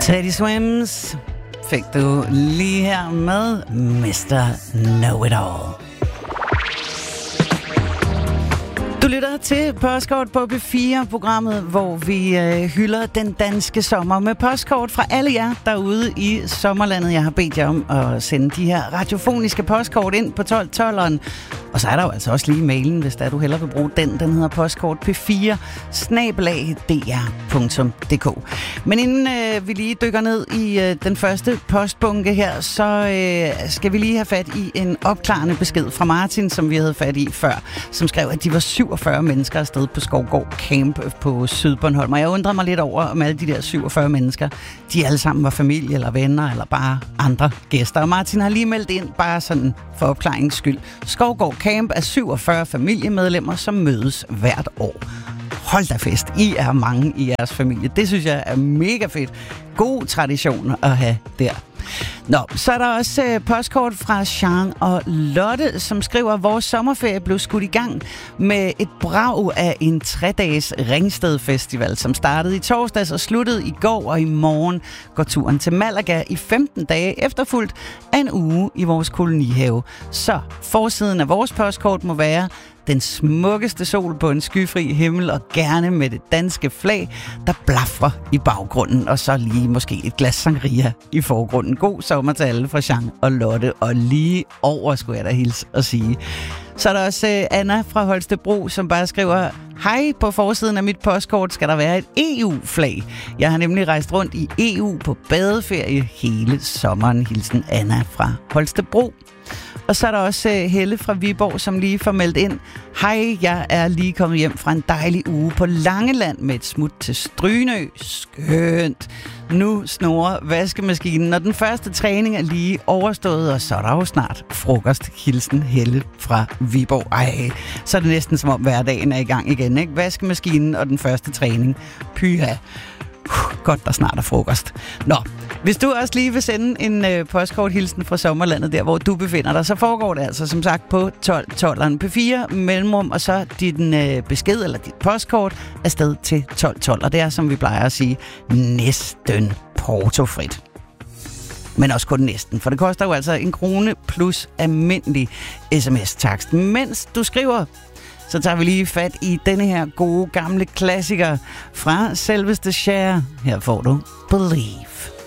Teddy Swims fik du lige her med Mr. Know-It-All. Du lytter til Postkort på P4-programmet, hvor vi hylder den danske sommer med postkort fra alle jer derude i sommerlandet. Jeg har bedt jer om at sende de her radiofoniske postkort ind på 1212'eren. Og så er der jo altså også lige mailen, hvis der du hellere vil bruge den. Den hedder postkort p4@dr.dk. Men inden vi lige dykker ned i den første postbunke her, så skal vi lige have fat i en opklarende besked fra Martin, som vi havde fat i før, som skrev, at de var 47 mennesker afsted på Skovgård Camp på Sydbornholm. Og jeg undrede mig lidt over, om alle de der 47 mennesker, de alle sammen var familie eller venner eller bare andre gæster. Og Martin har lige meldt ind, bare sådan for opklaringens skyld. Skovgård Camp er 47 familiemedlemmer, som mødes hvert år. Hold da fest. I er mange i jeres familie. Det synes jeg er mega fedt. God tradition at have der. Nå, så er der også postkort fra Jean og Lotte, som skriver, at vores sommerferie blev skudt i gang med et brag af en 3-dages Ringsted Festival, som startede i torsdags og sluttede i går, og i morgen går turen til Malaga i 15 dage, efterfulgt af en uge i vores kolonihave. Så forsiden af vores postkort må være den smukkeste sol på en skyfri himmel, og gerne med det danske flag, der blafrer i baggrunden, og så lige måske et glas sangria i forgrunden. God sommer til alle fra Jean og Lotte, og lige over skulle jeg da hilse og sige. Så er der også Anna fra Holstebro, som bare skriver, hej, på forsiden af mit postkort skal der være et EU-flag. Jeg har nemlig rejst rundt i EU på badeferie hele sommeren. Hilsen Anna fra Holstebro. Og så er der også Helle fra Viborg, som lige får meldt ind. Hej, jeg er lige kommet hjem fra en dejlig uge på Langeland med et smut til Strynø. Skønt. Nu snorer vaskemaskinen, og den første træning er lige overstået, og så er der jo snart frokost. Hilsen Helle fra Viborg. Ej, så er det næsten som om hverdagen er i gang igen, ikke? Vaskemaskinen og den første træning. Pyha. Godt, der snart er frokost. Nå, hvis du også lige vil sende en postkorthilsen fra sommerlandet, der hvor du befinder dig, så foregår det altså som sagt på 1212'eren P4 mellemrum, og så din besked eller dit postkort afsted til 1212. Og det er, som vi plejer at sige, næsten portofrit. Men også kun næsten, for det koster jo altså 1 krone plus almindelig sms-takst. Mens du skriver, så tager vi lige fat i denne her gode gamle klassiker fra selveste Cher. Her får du Believe.